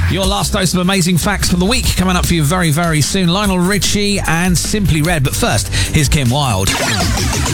Your last dose of amazing facts for the week coming up for you very, very soon. Lionel Richie and Simply Red. But first, here's Kim Wilde.